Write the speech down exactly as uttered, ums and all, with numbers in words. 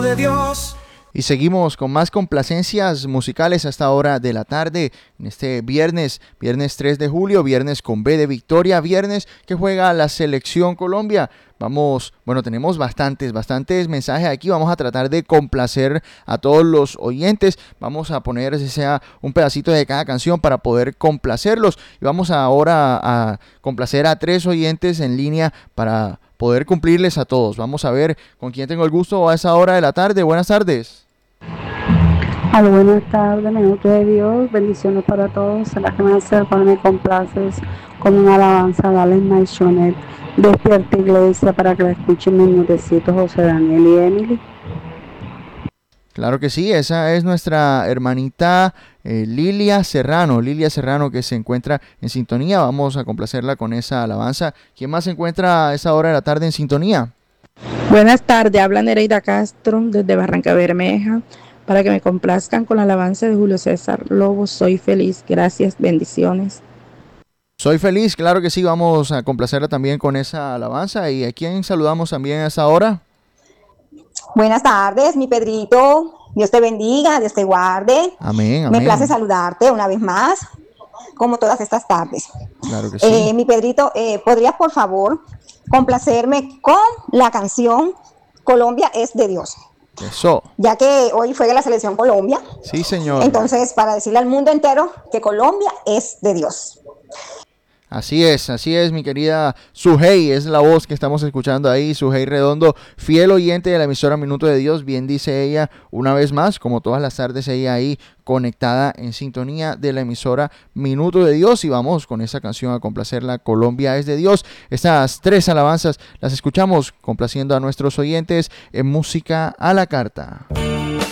de Dios. Y seguimos con más complacencias musicales a esta hora de la tarde, en este viernes, viernes tres de julio, viernes con B de Victoria, viernes que juega la Selección Colombia. Vamos, bueno, tenemos bastantes, bastantes mensajes aquí, vamos a tratar de complacer a todos los oyentes, vamos a poner, si sea, un pedacito de cada canción para poder complacerlos. Y vamos ahora a complacer a tres oyentes en línea para poder cumplirles a todos. Vamos a ver con quién tengo el gusto a esa hora de la tarde. Buenas tardes. Hola, buenas tardes, minuto de Dios, bendiciones para todos. Será que me hace para me complaces con una alabanza, dale Maisonet, despierta iglesia para que la escuchen mis notecitos José Daniel y Emily. Claro que sí, esa es nuestra hermanita eh, Lilia Serrano, Lilia Serrano que se encuentra en sintonía. Vamos a complacerla con esa alabanza. ¿Quién más se encuentra a esa hora de la tarde en sintonía? Buenas tardes, habla Nereida Castro desde Barranca Bermeja para que me complazcan con la alabanza de Julio César Lobo. Soy feliz, gracias, bendiciones. Soy feliz, claro que sí, vamos a complacerla también con esa alabanza. ¿Y a quién saludamos también a esa hora? Buenas tardes, mi Pedrito, Dios te bendiga, Dios te guarde. Amén, amén. Me place saludarte una vez más, como todas estas tardes. Claro que sí. Eh, mi Pedrito, eh, ¿podrías por favor complacerme con la canción Colombia es de Dios? Eso. Ya que hoy fue de la Selección Colombia. Sí, señor. Entonces, para decirle al mundo entero que Colombia es de Dios. Así es, así es, mi querida Sujei, es la voz que estamos escuchando ahí, Sujei Redondo, fiel oyente de la emisora Minuto de Dios, bien dice ella una vez más, como todas las tardes ella ahí conectada en sintonía de la emisora Minuto de Dios, y vamos con esa canción a complacerla, Colombia es de Dios. Estas tres alabanzas las escuchamos complaciendo a nuestros oyentes en Música a la Carta.